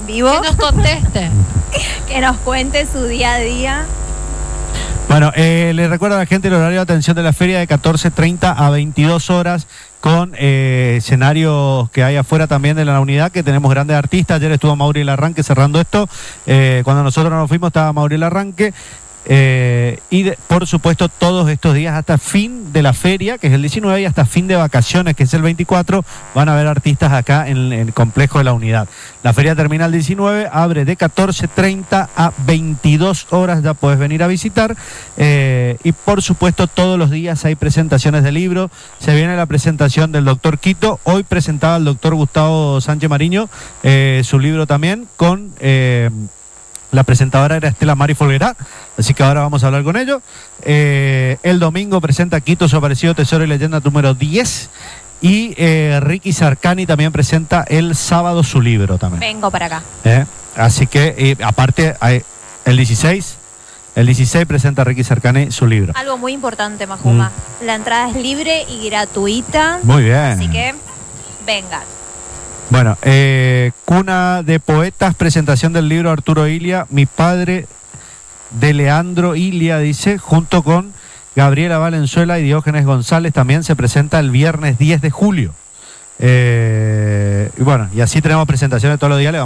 en vivo. Que nos conteste. Que nos cuente su día a día. Bueno, les recuerdo a la gente el horario de atención de la feria de 14:30 a 22 horas con escenarios que hay afuera también de la unidad, que tenemos grandes artistas. Ayer estuvo Mauri Larranque cerrando esto. Cuando nosotros nos fuimos estaba Mauri Larranque. Por supuesto todos estos días hasta fin de la feria, que es el 19, y hasta fin de vacaciones, que es el 24, van a haber artistas acá en el complejo de la unidad. La feria termina el 19, abre de 14:30 a 22 horas, ya puedes venir a visitar, y por supuesto todos los días hay presentaciones de libros. Se viene la presentación del doctor Quito, hoy presentaba el doctor Gustavo Sánchez Mariño su libro también, con la presentadora era Estela Mari Folguerá, así que ahora vamos a hablar con ellos. El domingo presenta Quito su aparecido Tesoro y Leyenda número 10. Y Ricky Sarcani también presenta el sábado su libro también. Vengo para acá. Así que, aparte, el 16 presenta Ricky Sarcani su libro. Algo muy importante, Majuma. La entrada es libre y gratuita. Muy bien. Así que, vengan. Bueno, Cuna de Poetas, presentación del libro Arturo Ilia, Mi Padre, de Leandro Ilia, dice, junto con Gabriela Valenzuela y Diógenes González, también se presenta el viernes 10 de julio. Y bueno, y así tenemos presentaciones todos los días.